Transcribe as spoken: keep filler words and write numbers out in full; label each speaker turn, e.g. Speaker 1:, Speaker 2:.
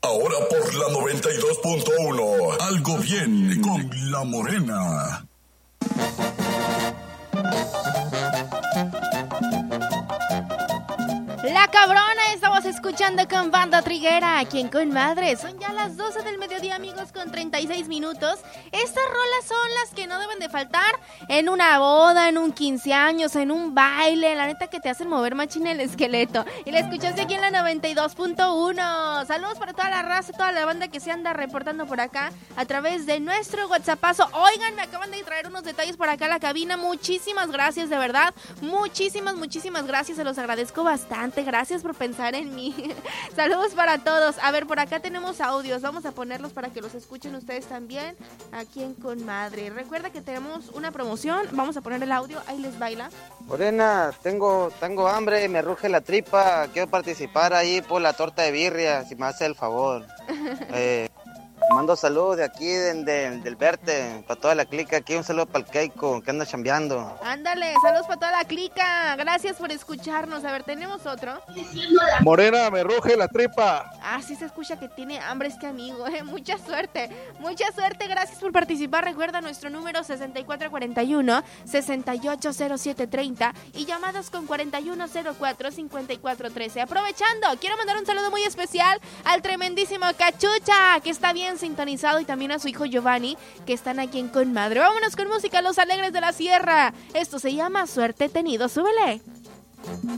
Speaker 1: Ahora por la noventa y dos punto uno. Algo bien con La Morena.
Speaker 2: La Cabrona, estamos escuchando con Banda Triguera, aquí en Con Madre. Son ya las doce del mediodía, amigos, con treinta y seis minutos. Estas rolas son las que no deben de faltar en una boda, en un quince años, en un baile. La neta que te hacen mover machín el esqueleto. Y la escuchaste aquí en la noventa y dos punto uno. Saludos para toda la raza, toda la banda que se anda reportando por acá a través de nuestro WhatsAppazo. Oigan, me acaban de traer unos detalles por acá a la cabina. Muchísimas gracias, de verdad. Muchísimas, muchísimas gracias. Se los agradezco bastante. Gracias por pensar en mí. Saludos para todos. A ver, por acá tenemos audios. Vamos a ponerlos para que los escuchen ustedes también aquí en Con Madre. Recuerda que tenemos una promoción. Vamos a poner el audio. Ahí les baila.
Speaker 3: Morena, tengo, tengo hambre, me ruge la tripa. Quiero participar ahí por la torta de birria, si me hace el favor. Eh, mando saludos de aquí, de, de, del Verte, para toda la clica. Aquí un saludo para el Keiko, que anda chambeando.
Speaker 2: Ándale, saludos para toda la clica. Gracias por escucharnos. A ver, tenemos otro.
Speaker 4: Morena, me ruge la tripa.
Speaker 2: Ah, sí se escucha que tiene hambre este amigo, ¿eh? Mucha suerte, mucha suerte. Gracias por participar. Recuerda nuestro número sesenta y cuatro cuarenta y uno, sesenta y ocho cero siete treinta y llamadas con cuarenta y uno cero cuatro, cincuenta y cuatro trece. Aprovechando, quiero mandar un saludo muy especial al tremendísimo Cachucha, que está bien sintonizado, y también a su hijo Giovanni, que están aquí en Con Madre. Vámonos con música, Los Alegres de la Sierra. Esto se llama Suerte Tenido. Súbele.